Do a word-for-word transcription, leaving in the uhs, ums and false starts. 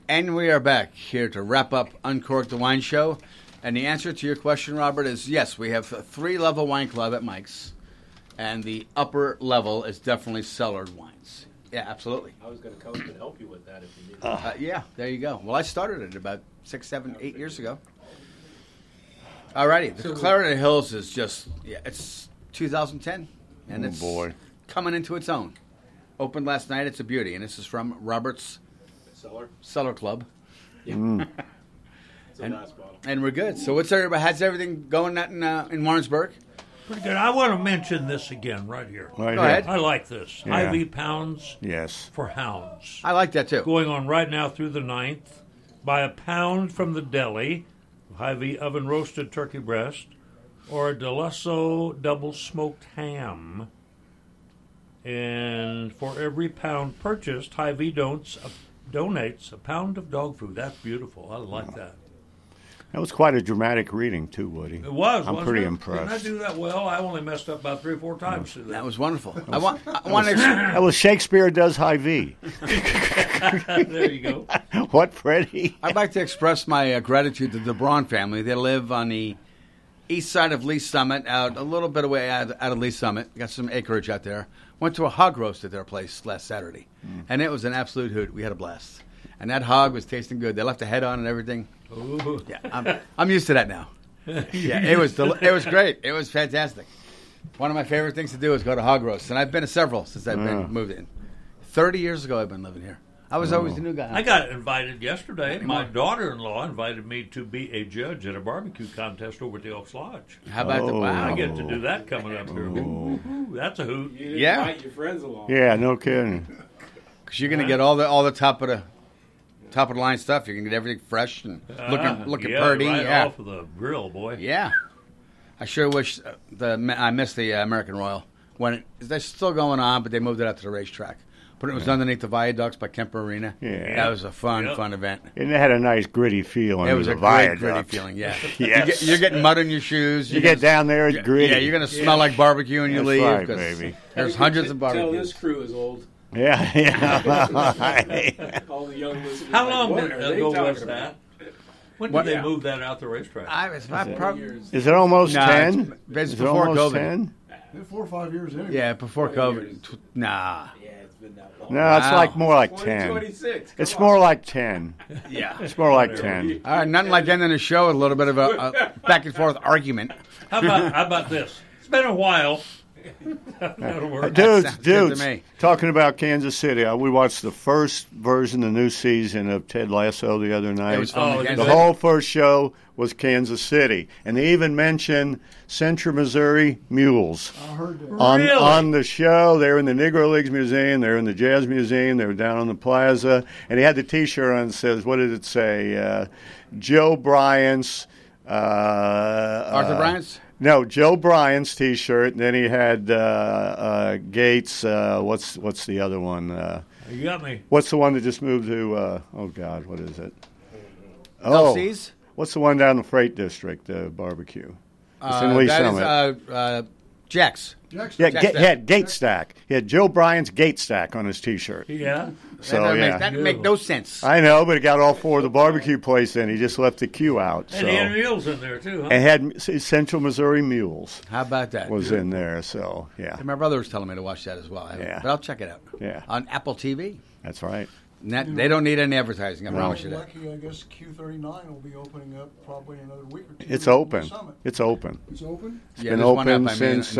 And we are back here to wrap up Uncork the Wine Show. And the answer to your question, Robert, is yes, we have a three-level wine club at Mike's. And the upper level is definitely cellared wines. Yeah, absolutely. I was going to come and help you with that if you needed. Uh, yeah, there you go. Well, I started it about six, seven, eight years ago. All righty. The so Clarendon Hills is just, yeah, it's two thousand ten. And oh, it's boy. coming into its own. Opened last night. It's a beauty. And this is from Robert's Cellar? Cellar Club. Yeah. Mm. It's a and, nice bottle. and we're good. So what's everybody? How's everything going in uh, in Warrensburg? Pretty good. I want to mention this again right here. Right Go here. ahead. I like this. Yeah. I V pounds Yes. for hounds. I like that too. Going on right now through the ninth. Buy a pound from the deli, Hy-Vee oven roasted turkey breast, or a Delusso double smoked ham. And for every pound purchased, Hy-Vee donates a, donates a pound of dog food. That's beautiful. I like that. That was quite a dramatic reading, too, Woody. It was. I'm wasn't pretty it? impressed. Didn't I do that well? I only messed up about three or four times through that. That was wonderful. I want. I want to. That was Shakespeare Does Hy-Vee. There you go. What, Freddie? I'd like to express my uh, gratitude to the Braun family. They live on the east side of Lee Summit, out a little bit away out, out of Lee Summit. Got some acreage out there. Went to a hog roast at their place last Saturday, mm. and it was an absolute hoot. We had a blast, and that hog was tasting good. They left the head on and everything. Ooh. Yeah, I'm, I'm used to that now. Yeah, it was del- it was great. It was fantastic. One of my favorite things to do is go to hog roasts, and I've been to several since I've been Yeah. moved in. Thirty years ago, I've been living here. I was Oh. always the new guy. I got invited yesterday. Not My anymore. daughter-in-law invited me to be a judge at a barbecue contest over at the Elks Lodge. How about the Oh. wow? I get to do that coming up here. Ooh, that's a hoot. You didn't Yeah. invite your friends along. Yeah, no kidding. Because you're going to get all the all the top of the top of the line stuff. You can get everything fresh and looking Ah, looking yeah, pretty. right Yeah, off of the grill, boy. yeah. I sure wish uh, the I missed the uh, American Royal when it, they're still going on, but they moved it out to the racetrack. But it was underneath the viaducts by Kemper Arena. Yeah. That was a fun, Yep. fun event. And it had a nice gritty feel under It was the a great, viaduct. gritty feeling, yeah. Yes. You get, you're getting mud in your shoes. You You're get gonna- down there, it's yeah, gritty. Yeah, you're going to smell like barbecue when you That's leave. right, 'cause baby. There's Hey, hundreds t- of Tell barbecues. this crew is old. Yeah, yeah. All the young listeners. How like, long what did are uh, they ago talking was about? that? When did What- they yeah. move that out the racetrack? I was I Seven prob- years. Is it almost Nah, ten? it's- it's Is it before almost COVID. ten? Four or five years anyway. Yeah, before Twenty COVID. years. Tw- Nah. Yeah, it's been that long. No, it's Wow. like more like twenty ten. twenty-six. It's Come more on. like ten. Yeah. It's more like ten. All right, nothing like ending the show with a little bit of a, a back and forth argument. How about how about this? It's been a while. That'll work. Dudes, sounds good to dudes, me. talking about Kansas City, uh, we watched the first version, the new season of Ted Lasso the other night. It was fun. Oh, again. The whole first show was Kansas City, and they even mentioned Central Missouri Mules I heard that. on Really? on the show. They were in the Negro Leagues Museum, they were in the Jazz Museum, they were down on the plaza, and he had the T-shirt on that says, what did it say? Uh, Joe Bryant's. Uh, Arthur uh, Bryant's? No, Joe Bryant's T-shirt, and then he had uh, uh, Gates. Uh, what's what's the other one? Uh, You got me. what's the one that just moved to? Uh, oh God, what is it? L Oh, C's? what's the one down the Freight District? The barbecue. It's Uh, in Lee that is, Summit. uh, uh, Jack's. Jackson. yeah, Jack ga- Stack. he had Gate Stack. He had Joe Bryant's Gate Stack on his T-shirt. Yeah. So that doesn't yeah, make, that make no sense. I know, but he got all four of the barbecue place in. He just left the queue out. So And he had meals in there too, huh? and had Central Missouri Mules How about that? was in there. So yeah, And my brother was telling me to watch that as well. I haven't- Yeah. But I'll check it out. Yeah. On Apple T V. that's right. And that- they don't need any advertising, I No. promise you that. Lucky, I guess Q thirty-nine will be opening up probably in another week or two. It's in open. Summit. It's open. It's open? Yeah, been there's one out open by me in- since, in